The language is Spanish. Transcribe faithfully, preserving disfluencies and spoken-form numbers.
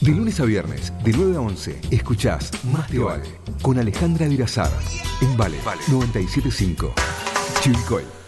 De lunes a viernes, de nueve a once, escuchás Más te vale, con Alejandra Virazar, en Vale, noventa y siete punto cinco. Chivilcoy.